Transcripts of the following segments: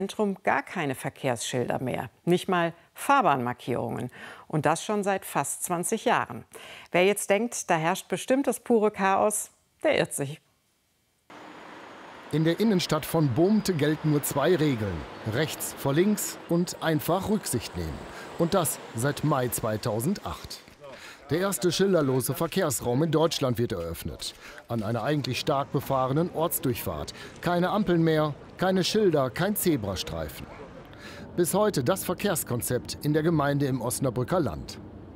Zentrum gar keine Verkehrsschilder mehr, nicht mal Fahrbahnmarkierungen. Und das schon seit fast 20 Jahren. Wer jetzt denkt, da herrscht bestimmt das pure Chaos, der irrt sich. In der Innenstadt von Boomte gelten nur zwei Regeln: rechts vor links und einfach Rücksicht nehmen. Und das seit Mai 2008. Der erste schilderlose Verkehrsraum in Deutschland wird eröffnet. An einer eigentlich stark befahrenen Ortsdurchfahrt. Keine Ampeln mehr, keine Schilder, kein Zebrastreifen. Bis heute das Verkehrskonzept in der Gemeinde im Osnabrücker Land.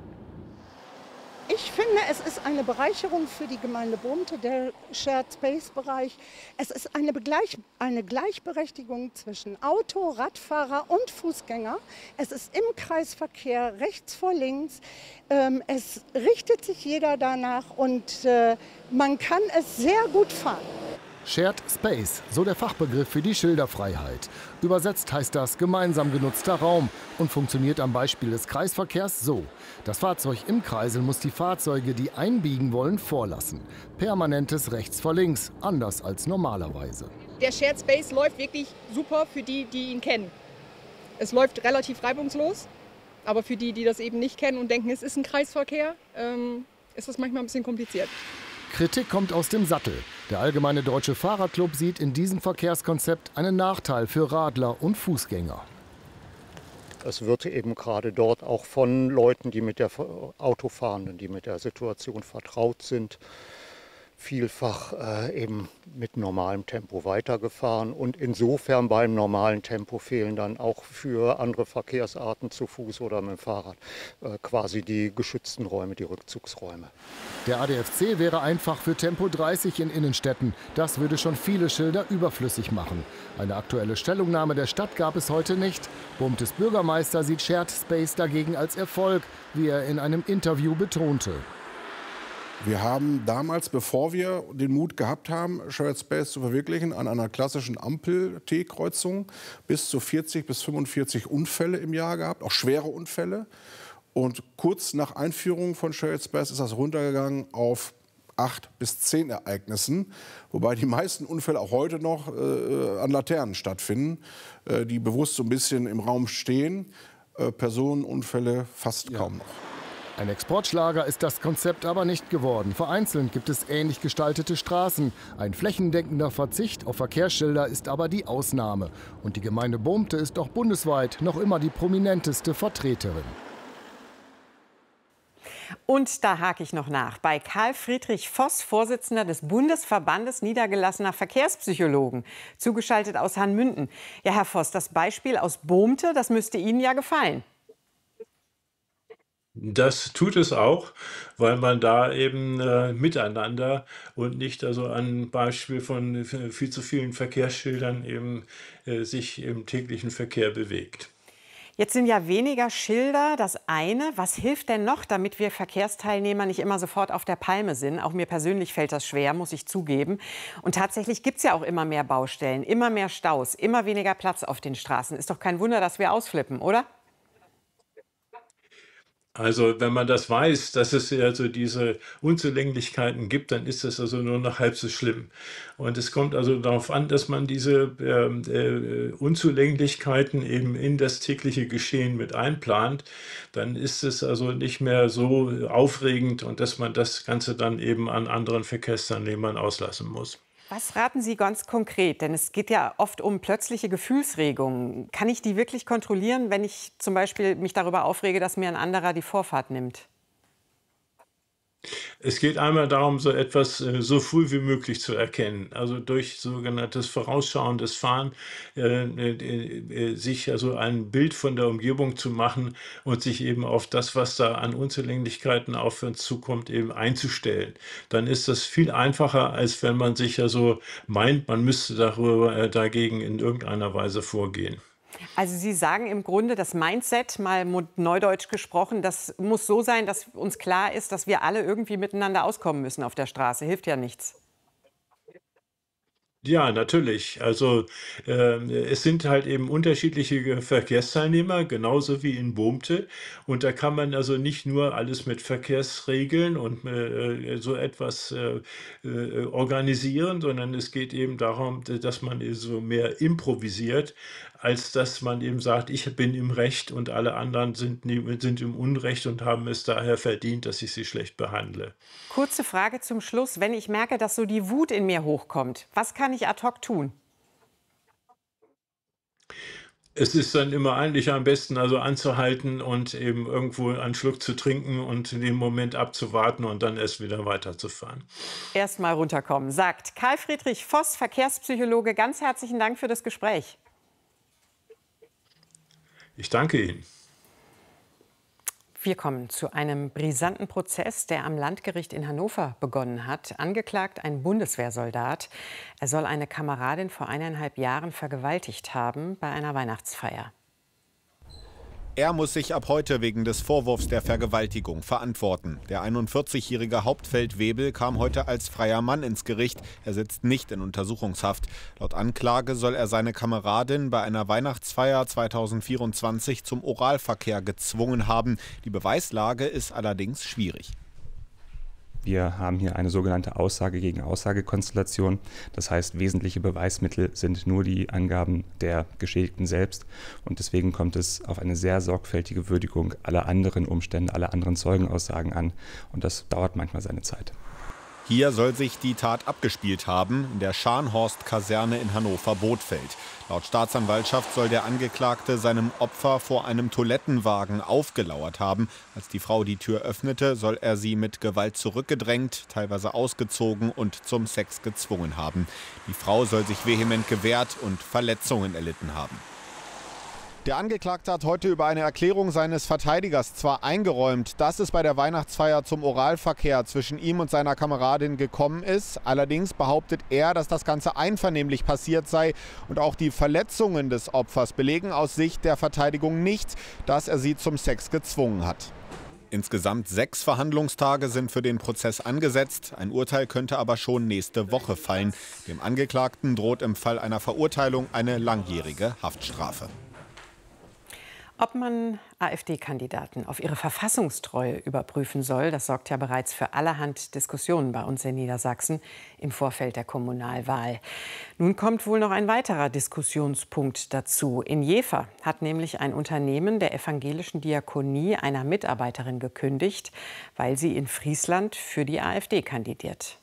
Ich finde, es ist eine Bereicherung für die Gemeinde Boomte, der Shared Space Bereich. Es ist eine Gleichberechtigung zwischen Auto, Radfahrer und Fußgänger. Es ist im Kreisverkehr rechts vor links. Es richtet sich jeder danach und man kann es sehr gut fahren. Shared Space, so der Fachbegriff für die Schilderfreiheit. Übersetzt heißt das gemeinsam genutzter Raum und funktioniert am Beispiel des Kreisverkehrs so: Das Fahrzeug im Kreisel muss die Fahrzeuge, die einbiegen wollen, vorlassen. Permanentes rechts vor links, anders als normalerweise. Der Shared Space läuft wirklich super für die, die ihn kennen. Es läuft relativ reibungslos, aber für die, die das eben nicht kennen und denken, es ist ein Kreisverkehr, ist das manchmal ein bisschen kompliziert. Kritik kommt aus dem Sattel. Der Allgemeine Deutsche Fahrradclub sieht in diesem Verkehrskonzept einen Nachteil für Radler und Fußgänger. Es wird eben gerade dort auch von Leuten, die mit der Autofahrenden, die mit der Situation vertraut sind, vielfach eben mit normalem Tempo weitergefahren. Und insofern beim normalen Tempo fehlen dann auch für andere Verkehrsarten zu Fuß oder mit dem Fahrrad quasi die geschützten Räume, die Rückzugsräume. Der ADFC wäre einfach für Tempo 30 in Innenstädten. Das würde schon viele Schilder überflüssig machen. Eine aktuelle Stellungnahme der Stadt gab es heute nicht. Boomtes Bürgermeister sieht Shared Space dagegen als Erfolg, wie er in einem Interview betonte. Wir haben damals, bevor wir den Mut gehabt haben, Shared Space zu verwirklichen, an einer klassischen Ampel-T-Kreuzung bis zu 40 bis 45 Unfälle im Jahr gehabt, auch schwere Unfälle. Und kurz nach Einführung von Shared Space ist das runtergegangen auf 8 bis 10 Ereignissen, wobei die meisten Unfälle auch heute noch an Laternen stattfinden, die bewusst so ein bisschen im Raum stehen. Personenunfälle fast kaum noch. Ein Exportschlager ist das Konzept aber nicht geworden. Vereinzelt gibt es ähnlich gestaltete Straßen. Ein flächendeckender Verzicht auf Verkehrsschilder ist aber die Ausnahme. Und die Gemeinde Boomte ist auch bundesweit noch immer die prominenteste Vertreterin. Und da hake ich noch nach. Bei Karl Friedrich Voss, Vorsitzender des Bundesverbandes niedergelassener Verkehrspsychologen, zugeschaltet aus Hanmünden. Ja, Herr Voss, das Beispiel aus Boomte, das müsste Ihnen ja gefallen. Das tut es auch, weil man da eben miteinander und nicht also an Beispiel von viel zu vielen Verkehrsschildern eben sich im täglichen Verkehr bewegt. Jetzt sind ja weniger Schilder das eine. Was hilft denn noch, damit wir Verkehrsteilnehmer nicht immer sofort auf der Palme sind? Auch mir persönlich fällt das schwer, muss ich zugeben. Und tatsächlich gibt es ja auch immer mehr Baustellen, immer mehr Staus, immer weniger Platz auf den Straßen. Ist doch kein Wunder, dass wir ausflippen, oder? Also wenn man das weiß, dass es also diese Unzulänglichkeiten gibt, dann ist das also nur noch halb so schlimm. Und es kommt also darauf an, dass man diese Unzulänglichkeiten eben in das tägliche Geschehen mit einplant. Dann ist es also nicht mehr so aufregend und dass man das Ganze dann eben an anderen Verkehrsteilnehmern auslassen muss. Was raten Sie ganz konkret? Denn es geht ja oft um plötzliche Gefühlsregungen. Kann ich die wirklich kontrollieren, wenn ich zum Beispiel mich darüber aufrege, dass mir ein anderer die Vorfahrt nimmt? Es geht einmal darum, so etwas so früh wie möglich zu erkennen. Also durch sogenanntes vorausschauendes Fahren sich also ein Bild von der Umgebung zu machen und sich eben auf das, was da an Unzulänglichkeiten auf uns zukommt, eben einzustellen. Dann ist das viel einfacher, als wenn man sich ja so meint, man müsste dagegen in irgendeiner Weise vorgehen. Also Sie sagen im Grunde, das Mindset, mal neudeutsch gesprochen, das muss so sein, dass uns klar ist, dass wir alle irgendwie miteinander auskommen müssen auf der Straße. Hilft ja nichts. Ja, natürlich. Also, es sind halt eben unterschiedliche Verkehrsteilnehmer, genauso wie in Boomte. Und da kann man also nicht nur alles mit Verkehrsregeln und so etwas organisieren, sondern es geht eben darum, dass man so mehr improvisiert. als dass man eben sagt, ich bin im Recht und alle anderen sind im Unrecht und haben es daher verdient, dass ich sie schlecht behandle. Kurze Frage zum Schluss. Wenn ich merke, dass so die Wut in mir hochkommt, was kann ich ad hoc tun? Es ist dann immer eigentlich am besten, also anzuhalten und eben irgendwo einen Schluck zu trinken und den Moment abzuwarten und dann erst wieder weiterzufahren. Erst mal runterkommen, sagt Karl Friedrich Voss, Verkehrspsychologe. Ganz herzlichen Dank für das Gespräch. Ich danke Ihnen. Wir kommen zu einem brisanten Prozess, der am Landgericht in Hannover begonnen hat. Angeklagt ein Bundeswehrsoldat. Er soll eine Kameradin vor 1,5 Jahren vergewaltigt haben bei einer Weihnachtsfeier. Er muss sich ab heute wegen des Vorwurfs der Vergewaltigung verantworten. Der 41-jährige Hauptfeld Webel kam heute als freier Mann ins Gericht. Er sitzt nicht in Untersuchungshaft. Laut Anklage soll er seine Kameradin bei einer Weihnachtsfeier 2024 zum Oralverkehr gezwungen haben. Die Beweislage ist allerdings schwierig. Wir haben hier eine sogenannte Aussage gegen Aussage-Konstellation. Das heißt, wesentliche Beweismittel sind nur die Angaben der Geschädigten selbst. Und deswegen kommt es auf eine sehr sorgfältige Würdigung aller anderen Umstände, aller anderen Zeugenaussagen an. Und das dauert manchmal seine Zeit. Hier soll sich die Tat abgespielt haben, in der Scharnhorst-Kaserne in Hannover-Bothfeld. Laut Staatsanwaltschaft soll der Angeklagte seinem Opfer vor einem Toilettenwagen aufgelauert haben. Als die Frau die Tür öffnete, soll er sie mit Gewalt zurückgedrängt, teilweise ausgezogen und zum Sex gezwungen haben. Die Frau soll sich vehement gewehrt und Verletzungen erlitten haben. Der Angeklagte hat heute über eine Erklärung seines Verteidigers zwar eingeräumt, dass es bei der Weihnachtsfeier zum Oralverkehr zwischen ihm und seiner Kameradin gekommen ist. Allerdings behauptet er, dass das Ganze einvernehmlich passiert sei. Und auch die Verletzungen des Opfers belegen aus Sicht der Verteidigung nicht, dass er sie zum Sex gezwungen hat. Insgesamt 6 Verhandlungstage sind für den Prozess angesetzt. Ein Urteil könnte aber schon nächste Woche fallen. Dem Angeklagten droht im Fall einer Verurteilung eine langjährige Haftstrafe. Ob man AfD-Kandidaten auf ihre Verfassungstreue überprüfen soll, das sorgt ja bereits für allerhand Diskussionen bei uns in Niedersachsen im Vorfeld der Kommunalwahl. Nun kommt wohl noch ein weiterer Diskussionspunkt dazu. In Jever hat nämlich ein Unternehmen der evangelischen Diakonie einer Mitarbeiterin gekündigt, weil sie in Friesland für die AfD kandidiert.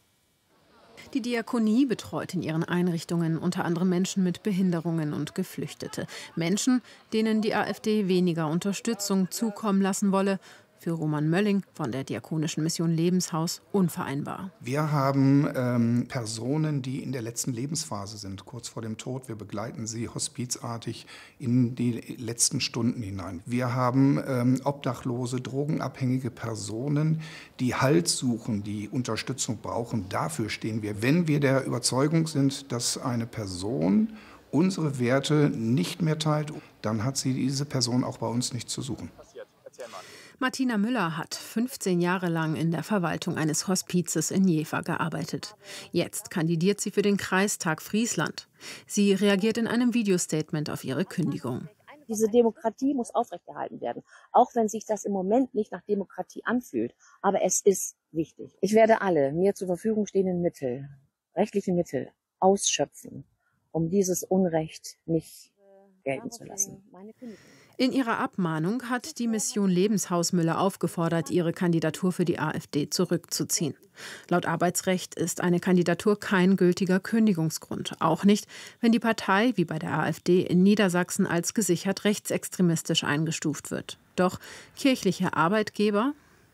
Die Diakonie betreut in ihren Einrichtungen unter anderem Menschen mit Behinderungen und Geflüchtete. Menschen, denen die AfD weniger Unterstützung zukommen lassen wolle. Für Roman Mölling von der Diakonischen Mission Lebenshaus unvereinbar. Wir haben Personen, die in der letzten Lebensphase sind, kurz vor dem Tod. Wir begleiten sie hospizartig in die letzten Stunden hinein. Wir haben obdachlose, drogenabhängige Personen, die Halt suchen, die Unterstützung brauchen. Dafür stehen wir. Wenn wir der Überzeugung sind, dass eine Person unsere Werte nicht mehr teilt, dann hat sie diese Person auch bei uns nicht zu suchen. Martina Müller hat 15 Jahre lang in der Verwaltung eines Hospizes in Jever gearbeitet. Jetzt kandidiert sie für den Kreistag Friesland. Sie reagiert in einem Videostatement auf ihre Kündigung. Diese Demokratie muss aufrechterhalten werden, auch wenn sich das im Moment nicht nach Demokratie anfühlt. Aber es ist wichtig. Ich werde alle mir zur Verfügung stehenden Mittel, rechtliche Mittel, ausschöpfen, um dieses Unrecht nicht gelten zu lassen. In ihrer Abmahnung hat die Mission Lebenshaus Müller aufgefordert, ihre Kandidatur für die AfD zurückzuziehen. Laut Arbeitsrecht ist eine Kandidatur kein gültiger Kündigungsgrund. Auch nicht, wenn die Partei, wie bei der AfD in Niedersachsen, als gesichert rechtsextremistisch eingestuft wird. Doch kirchliche Arbeitgeber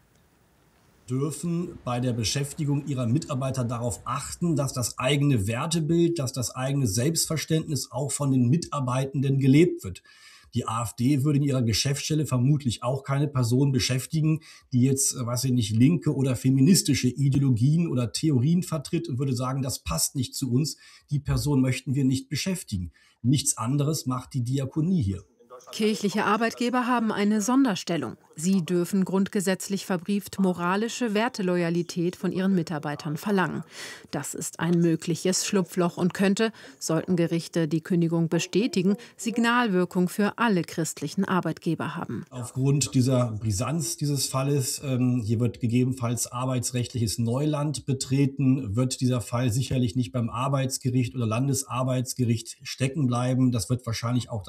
dürfen bei der Beschäftigung ihrer Mitarbeiter darauf achten, dass das eigene Wertebild, dass das eigene Selbstverständnis auch von den Mitarbeitenden gelebt wird. Die AfD würde in ihrer Geschäftsstelle vermutlich auch keine Person beschäftigen, die jetzt, weiß ich nicht, linke oder feministische Ideologien oder Theorien vertritt und würde sagen, das passt nicht zu uns, die Person möchten wir nicht beschäftigen. Nichts anderes macht die Diakonie hier. Kirchliche Arbeitgeber haben eine Sonderstellung. Sie dürfen grundgesetzlich verbrieft moralische Werteloyalität von ihren Mitarbeitern verlangen. Das ist ein mögliches Schlupfloch und könnte, sollten Gerichte die Kündigung bestätigen, Signalwirkung für alle christlichen Arbeitgeber haben. Aufgrund dieser Brisanz dieses Falles, hier wird gegebenenfalls arbeitsrechtliches Neuland betreten, wird dieser Fall sicherlich nicht beim Arbeitsgericht oder Landesarbeitsgericht stecken bleiben. Das wird wahrscheinlich auch